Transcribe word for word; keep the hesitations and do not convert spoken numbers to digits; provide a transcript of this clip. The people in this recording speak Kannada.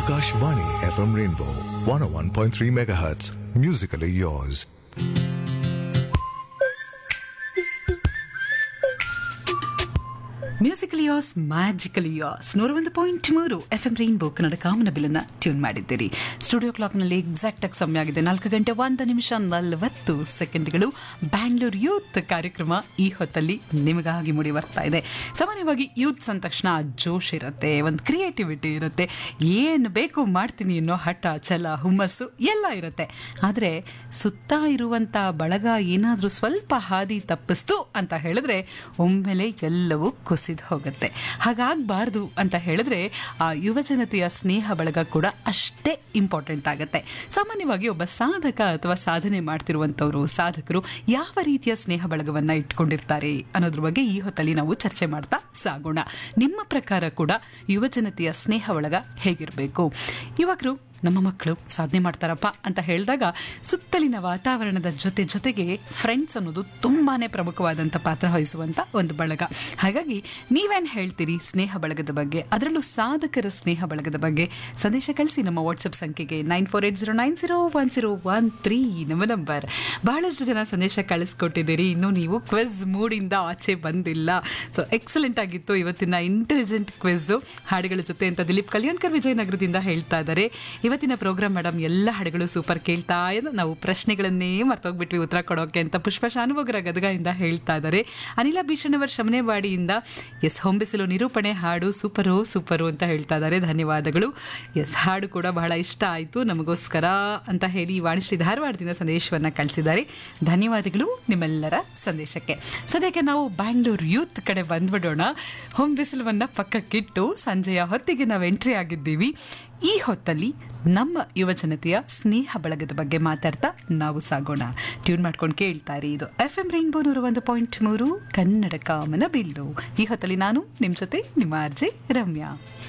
Akashvani F M Rainbow one oh one point three megahertz. Musically yours. Musically as magically as ನೂರ ಒಂದು ಪಾಯಿಂಟ್ ಮೂರು ಎಫ್ ಎಂ ರೈನ್ಬೋ ಕನ್ನಡ ಕಾಮನ ಬಿಲ್ಲನ್ನ ಟ್ಯೂನ್ ಮಾಡಿದ್ದೀರಿ. ಸ್ಟುಡಿಯೋ ಕ್ಲಾಕ್ನಲ್ಲಿ ಎಕ್ಸಾಕ್ಟ್ ಆಗಿ ಸಮಯ ಆಗಿದೆ ನಾಲ್ಕು ಗಂಟೆ ಒಂದು ನಿಮಿಷ ನಲವತ್ತು ಸೆಕೆಂಡ್ಗಳು. ಬ್ಯಾಂಗ್ಳೂರ್ ಯೂತ್ ಕಾರ್ಯಕ್ರಮ ಈ ಹೊತ್ತಲ್ಲಿ ನಿಮಗಾಗಿ ಮೂಡಿ ಬರ್ತಾ ಇದೆ. ಸಾಮಾನ್ಯವಾಗಿ ಯೂತ್ಸ್ ಅಂದ ತಕ್ಷಣ ಜೋಶ್ ಇರುತ್ತೆ, ಒಂದು ಕ್ರಿಯೇಟಿವಿಟಿ ಇರುತ್ತೆ, ಏನು ಬೇಕು ಮಾಡ್ತೀನಿ ಅನ್ನೋ ಹಠ ಛಲ ಹುಮ್ಮಸ್ಸು ಎಲ್ಲ ಇರುತ್ತೆ. ಆದರೆ ಸುತ್ತ ಇರುವಂಥ ಬಳಗ ಏನಾದರೂ ಸ್ವಲ್ಪ ಹಾದಿ ತಪ್ಪಿಸ್ತು ಅಂತ ಹೇಳಿದ್ರೆ ಒಮ್ಮೆಲೆ ಎಲ್ಲವೂ ಕುಸಿದು ಹೋಗುತ್ತೆ. ಹಾಗಾಗಬಾರ್ದು ಅಂತ ಹೇಳಿದ್ರೆ ಆ ಯುವಜನತೆಯ ಸ್ನೇಹ ಬಳಗ ಕೂಡ ಅಷ್ಟೇ ಇಂಪಾರ್ಟೆಂಟ್ ಆಗುತ್ತೆ. ಸಾಮಾನ್ಯವಾಗಿ ಒಬ್ಬ ಸಾಧಕ ಅಥವಾ ಸಾಧನೆ ಮಾಡ್ತಿರುವಂಥವರು ಸಾಧಕರು ಯಾವ ರೀತಿಯ ಸ್ನೇಹ ಬಳಗವನ್ನ ಇಟ್ಕೊಂಡಿರ್ತಾರೆ ಅನ್ನೋದ್ರ ಬಗ್ಗೆ ಈ ಹೊತ್ತಲ್ಲಿ ನಾವು ಚರ್ಚೆ ಮಾಡ್ತಾ ಸಾಗೋಣ. ನಿಮ್ಮ ಪ್ರಕಾರ ಕೂಡ ಯುವಜನತೆಯ ಸ್ನೇಹ ಬಳಗ ಹೇಗಿರಬೇಕು? ಯುವಕರು ನಮ್ಮ ಮಕ್ಕಳು ಸಾಧನೆ ಮಾಡ್ತಾರಪ್ಪ ಅಂತ ಹೇಳಿದಾಗ ಸುತ್ತಲಿನ ವಾತಾವರಣದ ಜೊತೆ ಜೊತೆಗೆ ಫ್ರೆಂಡ್ಸ್ ಅನ್ನೋದು ತುಂಬಾನೇ ಪ್ರಮುಖವಾದಂಥ ಪಾತ್ರ ವಹಿಸುವಂಥ ಒಂದು ಬಳಗ. ಹಾಗಾಗಿ ನೀವೇನು ಹೇಳ್ತೀರಿ ಸ್ನೇಹ ಬಳಗದ ಬಗ್ಗೆ, ಅದರಲ್ಲೂ ಸಾಧಕರ ಸ್ನೇಹ ಬಳಗದ ಬಗ್ಗೆ? ಸಂದೇಶ ಕಳಿಸಿ ನಮ್ಮ ವಾಟ್ಸಪ್ ಸಂಖ್ಯೆಗೆ nine four eight zero nine zero one zero one three ನಮ್ಮ ನಂಬರ್. ಬಹಳಷ್ಟು ಜನ ಸಂದೇಶ ಕಳಿಸ್ಕೊಟ್ಟಿದ್ದೀರಿ, ಇನ್ನೂ ನೀವು ಕ್ವಿಜ್ ಮೂಡಿಂದ ಆಚೆ ಬಂದಿಲ್ಲ. ಸೊ ಎಕ್ಸಲೆಂಟ್ ಆಗಿತ್ತು ಇವತ್ತಿನ ಇಂಟೆಲಿಜೆಂಟ್ ಕ್ವಿಜ್ ಹಾಡುಗಳ ಜೊತೆ ಅಂತ ದಿಲೀಪ್ ಕಲ್ಯಾಣ್ಕರ್ ವಿಜಯನಗರದಿಂದ ಹೇಳ್ತಾ ಇದ್ದಾರೆ. ಇವತ್ತಿನ ಪ್ರೋಗ್ರಾಮ್ ಮೇಡಮ್ ಎಲ್ಲ ಹಾಡುಗಳು ಸೂಪರ್ ಕೇಳ್ತಾ ಇದ್ದು ನಾವು ಪ್ರಶ್ನೆಗಳನ್ನೇ ಮರ್ತೋಗ್ಬಿಟ್ವಿ ಉತ್ತರ ಕೊಡೋಕೆ ಅಂತ ಪುಷ್ಪ ಶಾನುಭೋಗರ ಗದಗದಿಂದ ಹೇಳ್ತಾ ಇದ್ದಾರೆ. ಅನಿಲ ಭೀಷಣವರ್ ಶಮನೆವಾಡಿಯಿಂದ ಎಸ್ ಹೊಂಬಿಸಲು ನಿರೂಪಣೆ ಹಾಡು ಸೂಪರು ಸೂಪರು ಅಂತ ಹೇಳ್ತಾ ಇದ್ದಾರೆ. ಧನ್ಯವಾದಗಳು. ಎಸ್ ಹಾಡು ಕೂಡ ಬಹಳ ಇಷ್ಟ ಆಯಿತು ನಮಗೋಸ್ಕರ ಅಂತ ಹೇಳಿ ವಾಣಿಶ್ರೀ ಧಾರವಾಡದಿಂದ ಸಂದೇಶವನ್ನು ಕಳಿಸಿದ್ದಾರೆ. ಧನ್ಯವಾದಗಳು ನಿಮ್ಮೆಲ್ಲರ ಸಂದೇಶಕ್ಕೆ. ಸದ್ಯಕ್ಕೆ ನಾವು ಬ್ಯಾಂಗ್ಳೂರ್ ಯೂತ್ ಕಡೆ ಬಂದ್ಬಿಡೋಣ. ಹೊಂಬಿಸಲವನ್ನ ಪಕ್ಕಕ್ಕಿಟ್ಟು ಸಂಜೆಯ ಹೊತ್ತಿಗೆ ನಾವು ಎಂಟ್ರಿ ಆಗಿದ್ದೀವಿ. ಈ ಹೊತ್ತಲ್ಲಿ ನಮ್ಮ ಯುವಜನತೆಯ ಸ್ನೇಹ ಬಳಗದ ಬಗ್ಗೆ ಮಾತಾಡ್ತಾ ನಾವು ಸಾಗೋಣ. ಟ್ಯೂನ್ ಮಾಡ್ಕೊಂಡು ಕೇಳ್ತಾ ಇರಿ. ಇದು ಎಫ್ ಎಂ ರೈನ್ಬೋ ನೂರ ಒಂದು ಪಾಯಿಂಟ್ ಮೂರು ಕನ್ನಡ ಕಾಮನ ಬಿಲ್ಲು. ಈ ಹೊತ್ತಲ್ಲಿ ನಾನು ನಿಮ್ಮ ಜೊತೆ ನಿಮ್ಮ ಆರ್ಜೆ ರಮ್ಯಾ.